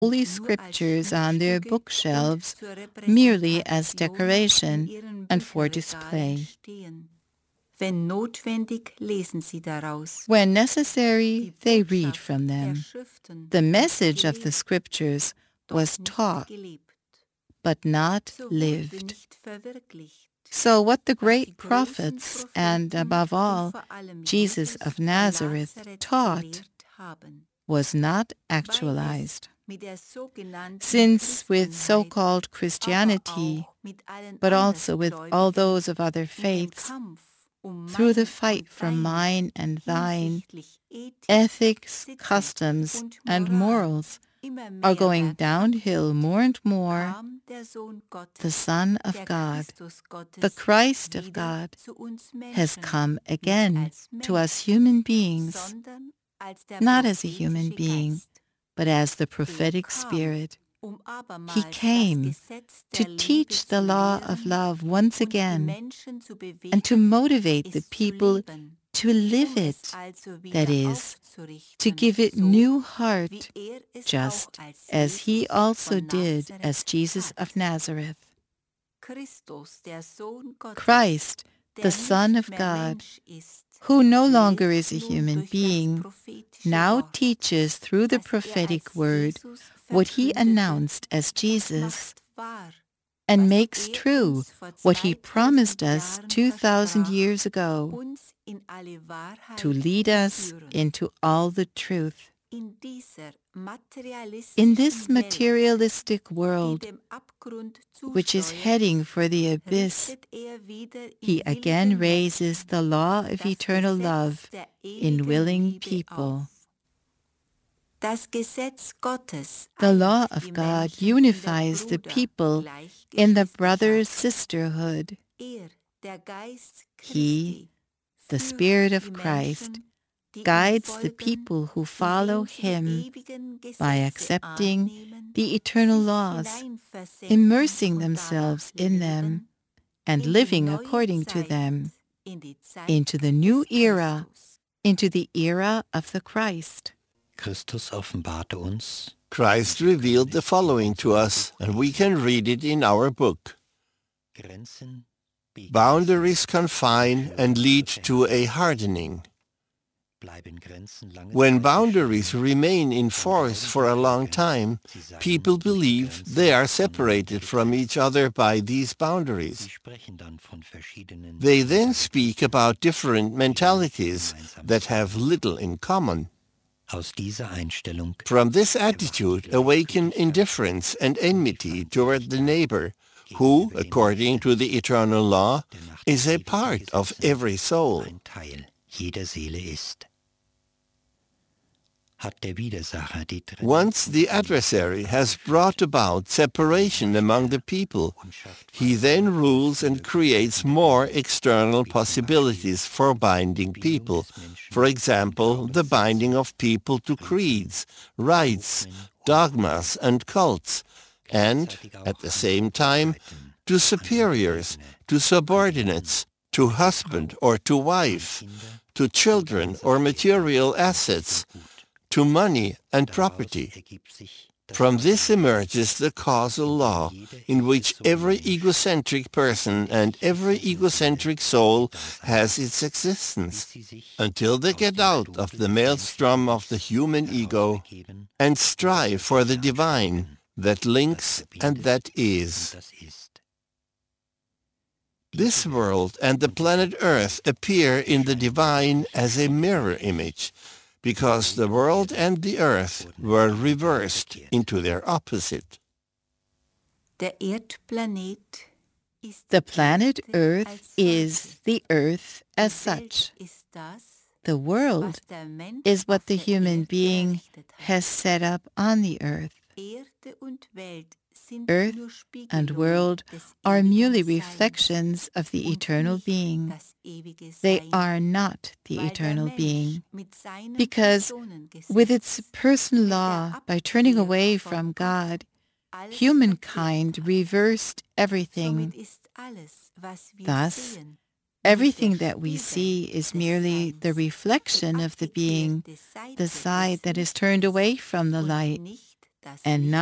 Holy Scriptures on their bookshelves merely as decoration and for display. Wenn notwendig, lesen sie daraus. When necessary, they read from them. The message of the Scriptures was taught, but not lived. So what the great prophets, and above all, Jesus of Nazareth, taught was not actualized. Since with so-called Christianity, but also with all those of other faiths, through the fight for mine and thine, ethics, customs, and morals are going downhill more and more, the Son of God, the Christ of God, has come again to us human beings, not as a human being, but as the prophetic Spirit. He came to teach the law of love once again and to motivate the people to live it, that is, to give it new heart, just as he also did as Jesus of Nazareth. Christ, the Son of God, who no longer is a human being, now teaches through the prophetic word what he announced as Jesus, and makes true what he promised us 2,000 years ago, to lead us into all the truth. In this materialistic world, which is heading for the abyss, he again raises the law of eternal love in willing people. The law of God unifies the people in the brother sisterhood. He, the Spirit of Christ, guides the people who follow him by accepting the eternal laws, immersing themselves in them, and living according to them, into the new era, into the era of the Christ. Christ revealed the following to us, and we can read it in our book. Boundaries confine and lead to a hardening. When boundaries remain in force for a long time, people believe they are separated from each other by these boundaries. They then speak about different mentalities that have little in common. From this attitude awaken indifference and enmity toward the neighbor, who, according to the eternal law, is a part of every soul. Once the adversary has brought about separation among the people, he then rules and creates more external possibilities for binding people. For example, the binding of people to creeds, rites, dogmas, and cults, and, at the same time, to superiors, to subordinates, to husband or to wife, to children or material assets, to money and property. From this emerges the causal law, in which every egocentric person and every egocentric soul has its existence, until they get out of the maelstrom of the human ego and strive for the divine that links and that is. This world and the planet Earth appear in the divine as a mirror image, because the world and the earth were reversed into their opposite. The planet Earth is the earth as such. The world is what the human being has set up on the earth. Earth and world are merely reflections of the eternal being. They are not the eternal being, because with its personal law, by turning away from God, humankind reversed everything. Thus, everything that we see is merely the reflection of the being, the side that is turned away from the light, and